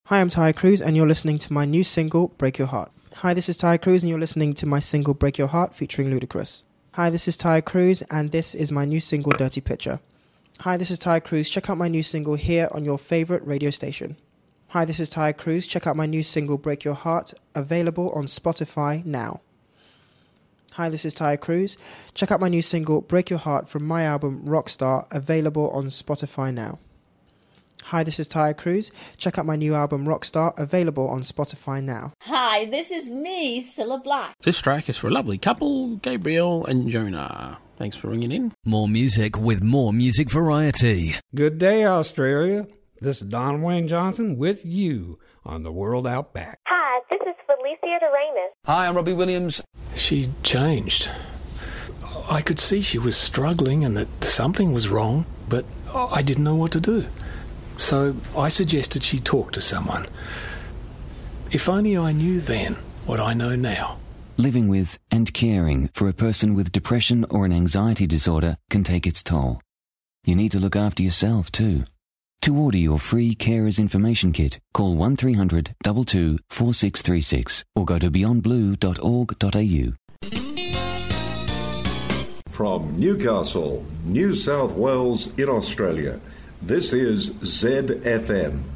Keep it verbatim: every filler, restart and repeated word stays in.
Hi, I'm Ty Cruz, and you're listening to my new single, Break Your Heart. Hi, this is Ty Cruz, and you're listening to my single, Break Your Heart, featuring Ludacris. Hi, this is Ty Cruz, and this is my new single, Dirty Picture. Hi, this is Ty Cruz. Check out my new single here on your favorite radio station. Hi, this is Ty Cruz. Check out my new single, Break Your Heart, available on Spotify now. Hi, this is Ty Cruz. Check out my new single, Break Your Heart, from my album, Rockstar, available on Spotify now. Hi, this is Ty Cruz. Check out my new album, Rockstar, available on Spotify now. Hi, this is me, Cilla Black. This track is for a lovely couple, Gabriel and Jonah. Thanks for ringing in. More music with more music variety. Good day, Australia. This is Don Wayne Johnson with you on The World Out Back. Hi, this is Felicia DeRamus. Hi, I'm Robbie Williams. She changed. I could see she was struggling and that something was wrong, but I didn't know what to do. So I suggested she talk to someone. If only I knew then what I know now. Living with and caring for a person with depression or an anxiety disorder can take its toll. You need to look after yourself too. To order your free Carers Information Kit, call one three hundred two two four six three six or go to beyond blue dot org dot a u. From Newcastle, New South Wales in Australia, this is Z F M